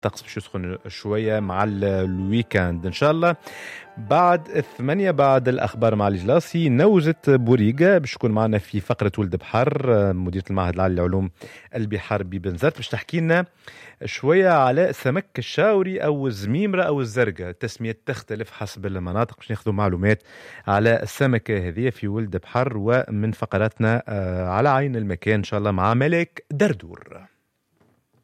الطقس باش يسخن شوية مع الويكاند إن شاء الله. بعد 8 بعد الأخبار مع الجلاصي نوجة بوريقة باش تكون معنا في فقرة ولد بحر، مديرة المعهد العالي للعلوم البحار ببنزرت، باش تحكي لنا شوية على السمك الشاوري أو الزميمرة أو الزرقاء، التسمية تختلف حسب المناطق، باش ناخذوا معلومات على السمكة هذه في ولد بحر. ومن فقراتنا على عين المكان إن شاء الله مع ملك دردور.